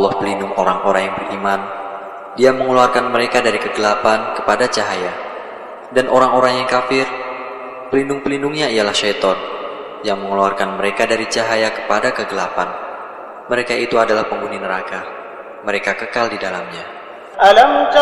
Allah pelindung orang-orang yang beriman. Dia mengeluarkan mereka dari kegelapan kepada cahaya. Dan orang-orang yang kafir, pelindung-pelindungnya ialah syaitan, yang mengeluarkan mereka dari cahaya kepada kegelapan. Mereka itu adalah penghuni neraka. Mereka kekal di dalamnya.